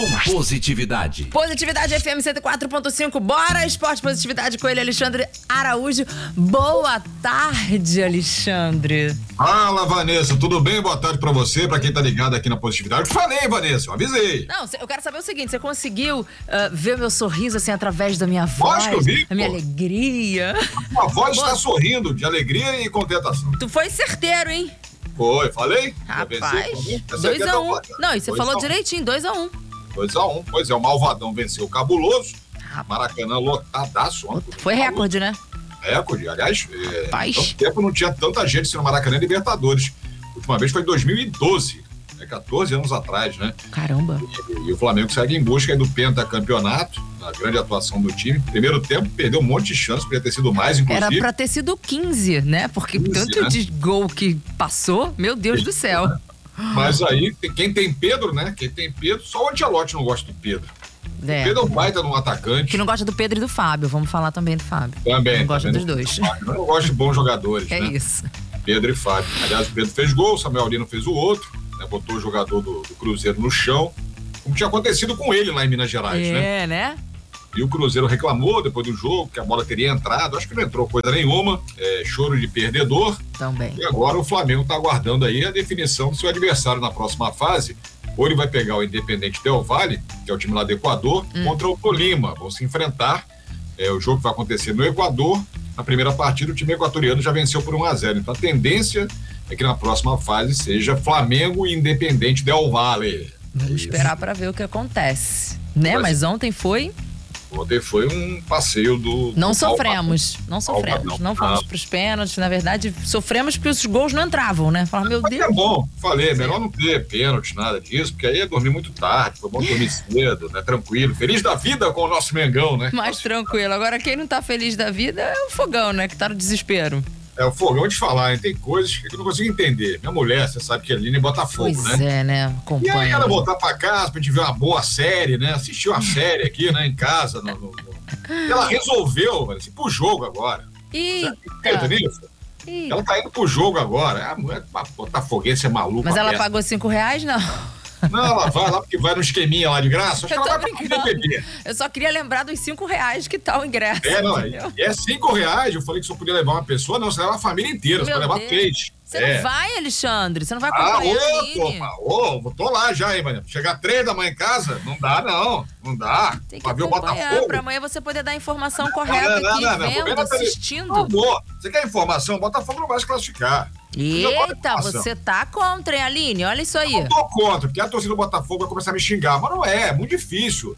Positividade. Positividade FM 104.5. Bora, Esporte Positividade com ele, Alexandre Araújo. Boa tarde, Alexandre. Fala, Vanessa, tudo bem? Boa tarde pra você, pra quem tá ligado aqui na Positividade. Falei, Vanessa, eu avisei. Não, eu quero saber o seguinte, você conseguiu ver meu sorriso assim através da minha voz? Lógico que eu vi, da minha alegria? A voz está sorrindo de alegria e contentação. Tu foi certeiro, hein? Foi, falei? Rapaz, 2-1. Não, e você falou direitinho, 2-1. 2-1, pois é, o Malvadão venceu o Cabuloso. Maracanã lotadaço ontem. Foi recorde, né? Recorde, aliás, tanto tempo não tinha tanta gente assim no Maracanã Libertadores. A última vez foi em 2012, 14 anos atrás, né? Caramba. E o Flamengo segue em busca aí do pentacampeonato, na grande atuação do time. Primeiro tempo, perdeu um monte de chance, podia ter sido mais, inclusive. Era pra ter sido 15, né? Porque 15, tanto, né, de gol que passou, meu Deus do céu. Né? Mas aí, quem tem Pedro, né? Quem tem Pedro, só o Ancelotti não gosta do Pedro. O Pedro é um baita de um atacante. Que não gosta do Pedro e do Fábio, vamos falar também do Fábio. Também. Não gosta dos dois. Eu não gosto de bons jogadores, né? Isso. Pedro e Fábio. Aliás, o Pedro fez gol, o Samuel Lino fez o outro, né? Botou o jogador do Cruzeiro no chão, como tinha acontecido com ele lá em Minas Gerais, né? Né? E o Cruzeiro reclamou depois do jogo que a bola teria entrado. Acho que não entrou coisa nenhuma. Choro de perdedor. Também. E agora o Flamengo está aguardando aí a definição do seu adversário na próxima fase. Ou ele vai pegar o Independente Del Valle, que é o time lá do Equador, contra o Tolima. Vão se enfrentar. O jogo vai acontecer no Equador. Na primeira partida, o time equatoriano já venceu por 1-0. Então a tendência é que na próxima fase seja Flamengo e Independente Del Valle. Vamos esperar para ver o que acontece. Né? Mas ontem foi... Ontem foi um passeio do... Não sofremos. Não fomos pros pênaltis. Na verdade, sofremos porque os gols não entravam, né? Falava, meu Deus. É bom, falei, melhor não ter pênalti, nada disso, porque aí ia dormir muito tarde, foi bom dormir cedo, né? Tranquilo. Feliz da vida com o nosso Mengão, né? Mais tranquilo. Agora, quem não tá feliz da vida é o Fogão, né? Que tá no desespero. O Fogão de falar, hein? Tem coisas que eu não consigo entender. Minha mulher, você sabe que é Aline Botafogo, pois né? né? Acompanha. E aí ela voltar pra casa pra gente ver uma boa série, né? Assistir uma série aqui, né? Em casa. Ela resolveu, assim, pro jogo agora. Eita. Ela tá indo pro jogo agora. A mulher botafoguense é maluca. Mas ela pagou R$5, não? Não, ela vai lá porque vai no esqueminha lá de graça. Acho que ela vai pra beber. Eu só queria lembrar dos R$5 que tá o ingresso. É R$5. Eu falei que só podia levar uma pessoa, não, você leva a família inteira, você vai levar 3. Você não vai, Alexandre? Você não vai acompanhar a Aline? Tô lá já, hein, mano. Chegar 3 da manhã em casa, não dá, não. Não dá. Tem que acompanhar, pra amanhã você poder dar a informação correta aqui, vendo, assistindo. Amor, você quer informação? Botafogo não vai se classificar. Eita, você tá contra, hein, Aline? Olha isso aí. Eu tô contra, porque a torcida do Botafogo vai começar a me xingar. Mas não é muito difícil.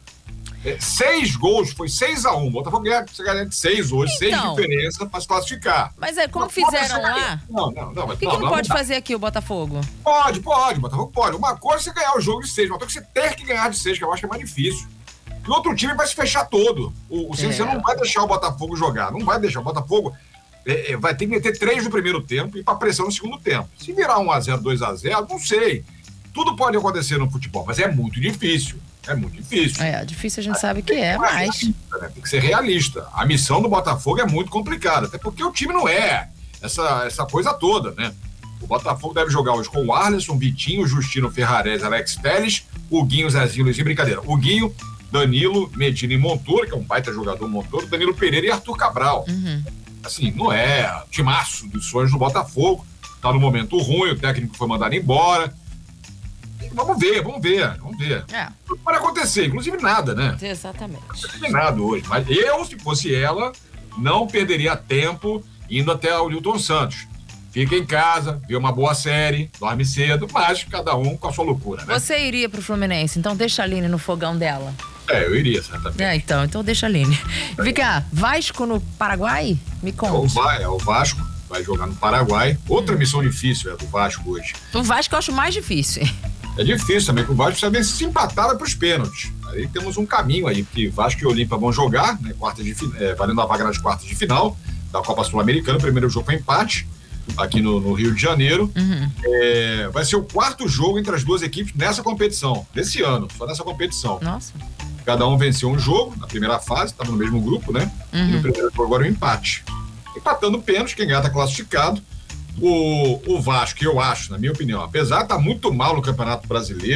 6 gols, foi 6-1. O Botafogo você ganha de 6 hoje, 6 de diferença pra se classificar. Mas como fizeram lá? Não. Por que não pode fazer aqui o Botafogo? Pode, o Botafogo pode. Uma coisa é você ganhar o jogo de 6, uma coisa é você ter que ganhar de 6, que eu acho que é mais difícil. E o outro time vai se fechar todo. Você não vai deixar o Botafogo jogar, não vai deixar. O Botafogo vai ter que meter 3 no primeiro tempo e ir pra pressão no segundo tempo. Se virar 1-0, 2-0, não sei. Tudo pode acontecer no futebol, mas é muito difícil. É muito difícil. Difícil a gente sabe que é, mas... Tem que ser realista. A missão do Botafogo é muito complicada, até porque o time não é essa coisa toda, né? O Botafogo deve jogar hoje com o Arlisson, Vitinho, Justino, Ferrarese, Alex Telles, Huguinho, Zezinho, Luizinho, brincadeira. Huguinho, Danilo, Medina e Montoro, que é um baita jogador Montoro, Danilo Pereira e Arthur Cabral. Assim, não é timaço dos sonhos do Botafogo. Tá no momento ruim, o técnico foi mandado embora. Vamos ver. Tudo pode acontecer, inclusive nada, né? Exatamente. Não tem nada hoje, mas eu, se fosse ela, não perderia tempo indo até o Newton Santos. Fica em casa, vê uma boa série, dorme cedo, mas cada um com a sua loucura, né? Você iria pro Fluminense, então deixa a Aline no fogão dela. Eu iria, certamente. Então deixa a Aline. Vem cá, Vasco no Paraguai? Me conta. O Vasco vai jogar no Paraguai. Outra missão difícil é do Vasco hoje. O Vasco eu acho mais difícil. É difícil também, porque o Vasco precisa ver se empatar pros pênaltis. Aí temos um caminho aí, porque Vasco e Olímpia vão jogar, né, valendo a vaga nas quartas de final da Copa Sul-Americana. O primeiro jogo foi empate, aqui no Rio de Janeiro. Vai ser o 4º jogo entre as duas equipes nessa competição, desse ano, só nessa competição. Nossa. Cada um venceu um jogo na primeira fase, estava no mesmo grupo, né? E no primeiro jogo agora é um empate. Empatando pênalti, quem ganhar está classificado. O Vasco, eu acho, na minha opinião, apesar de estar muito mal no Campeonato Brasileiro,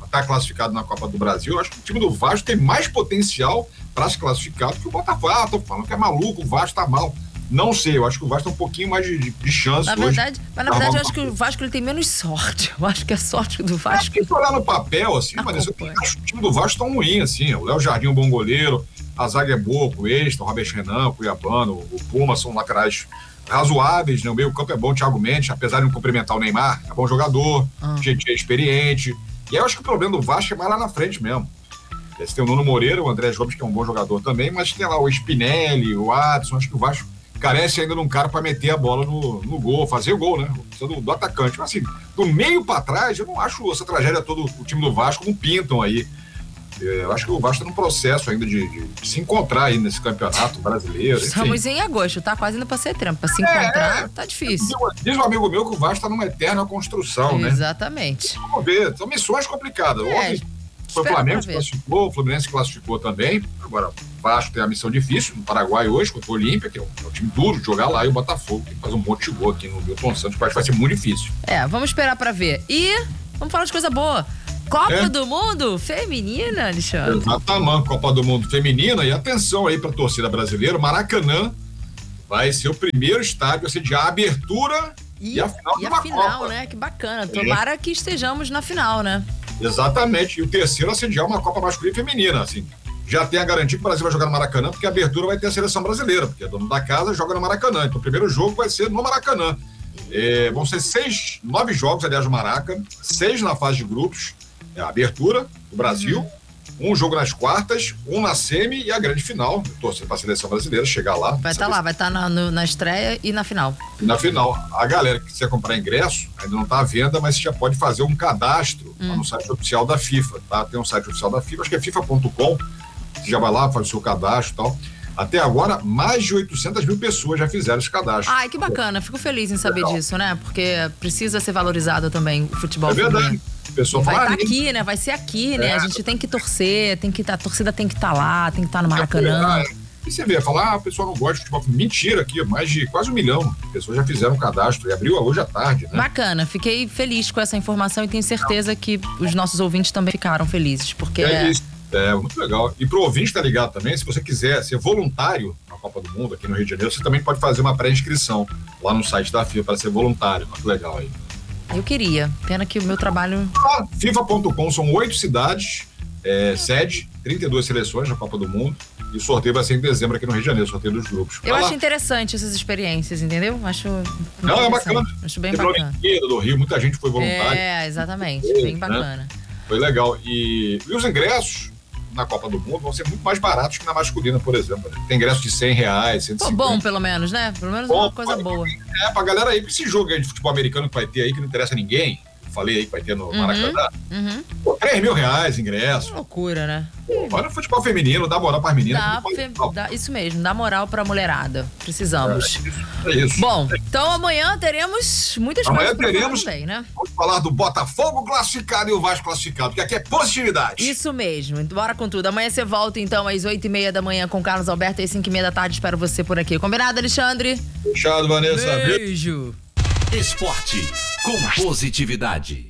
tá classificado na Copa do Brasil. Eu acho que o time do Vasco tem mais potencial para se classificar do que o Botafogo. Tô falando que é maluco, o Vasco tá mal. Não sei, eu acho que o Vasco tem um pouquinho mais de chance na hoje. Verdade, mas na verdade eu acho que o Vasco ele tem menos sorte. Eu acho que a sorte do Vasco... Se olhar no papel, assim, mas eu acho que o time do Vasco tão ruim, assim. O Léo Jardim é um bom goleiro, a zaga é boa, o Coelho, o Robert Renan, o Cuiabano, o Puma são laterais razoáveis, né? O meio campo é bom, o Thiago Mendes, apesar de não cumprimentar o Neymar, é bom jogador, gente é experiente. E aí eu acho que o problema do Vasco é mais lá na frente mesmo. Você tem o Nuno Moreira, o André Gomes, que é um bom jogador também, mas tem lá o Spinelli, o Adson, acho que o Vasco carece ainda de um cara para meter a bola no gol, fazer o gol, né? Precisa do atacante. Mas assim, do meio para trás, eu não acho essa tragédia toda, o time do Vasco não pintam aí. Eu acho que o Vasco está num processo ainda de se encontrar aí nesse campeonato brasileiro. Estamos em agosto, tá quase indo para setembro. Para se encontrar, tá difícil. Diz um amigo meu que o Vasco está numa eterna construção, né? Exatamente. Vamos ver, são missões complicadas. Ontem foi o Flamengo que classificou, o Fluminense classificou também. Agora, o Vasco tem a missão difícil no Paraguai hoje, contra o Olímpia, que é um time duro de jogar lá, e o Botafogo, que faz um monte de gol aqui no Milton Santos, que vai ser muito difícil. Vamos esperar para ver. E vamos falar de coisa boa. Copa do Mundo Feminina, Alexandre. Exatamente, Copa do Mundo Feminina. E atenção aí para a torcida brasileira, o Maracanã vai ser o primeiro estádio a sediar a abertura e a final de uma Copa. Né? Que bacana. Tomara que estejamos na final, né? Exatamente. E o terceiro a sediar uma Copa masculina e feminina, assim. Já tem a garantia que o Brasil vai jogar no Maracanã, porque a abertura vai ter a seleção brasileira, porque o dono da casa joga no Maracanã. Então o primeiro jogo vai ser no Maracanã. Vão ser 9 jogos, aliás, no Maraca, 6 na fase de grupos. A abertura do Brasil, um jogo nas quartas, um na semi e a grande final. Torcer para a seleção brasileira chegar lá. Vai estar na estreia e na final. E na final. A galera que quiser comprar ingresso, ainda não está à venda, mas você já pode fazer um cadastro lá no site oficial da FIFA, tá? Tem um site oficial da FIFA, acho que é FIFA.com. Você já vai lá, faz o seu cadastro e tal. Até agora, mais de 800 mil pessoas já fizeram esse cadastro. Ai, que bacana. Fico feliz em saber disso, né? Porque precisa ser valorizado tambem o futebol. É verdade. A pessoa vai fala, estar aqui, né? Vai ser aqui, né? A gente tem que torcer, a torcida tem que estar lá, tem que estar no Maracanã. E você vê, falar, a pessoa não gosta de futebol. Mentira aqui, mais de quase 1 milhão de pessoas já fizeram o cadastro e abriu hoje à tarde, né? Bacana, fiquei feliz com essa informação e tenho certeza que os nossos ouvintes também ficaram felizes, porque... Isso. Muito legal. E pro ouvinte tá ligado também, se você quiser ser voluntário na Copa do Mundo aqui no Rio de Janeiro, você também pode fazer uma pré-inscrição lá no site da FIFA para ser voluntário. Olha que legal aí. Eu queria, pena que o meu trabalho... FIFA.com, são 8 cidades, sede, 32 seleções na Copa do Mundo, e o sorteio vai ser em dezembro aqui no Rio de Janeiro, sorteio dos grupos. Eu acho interessante essas experiências, entendeu? Não, é bacana. Acho bem bacana. Olimpíada do Rio, muita gente foi voluntária. Exatamente, bem bacana. Né? Foi legal. E os ingressos na Copa do Mundo vão ser muito mais baratos que na masculina, por exemplo. Tem ingresso de R$100, 150. Pô, bom, pelo menos, né? Pelo menos uma coisa boa. Pra galera aí, esse jogo aí de futebol americano que vai ter aí, que não interessa a ninguém, falei aí que vai ter no Maracanã, pô, R$3 mil ingresso. Loucura, né? Vai no futebol feminino, dá moral pras meninas. Isso mesmo, dá moral pra mulherada. Precisamos. É isso. Bom, então amanhã teremos muitas coisas pra falar também, né? Vamos falar do Botafogo classificado e o Vasco classificado, porque aqui é positividade. Isso mesmo, bora com tudo. Amanhã você volta então às 8h30 da manhã com o Carlos Alberto e às 5h30 da tarde espero você por aqui. Combinado, Alexandre? Fechado, Vanessa. Beijo. Esporte com positividade.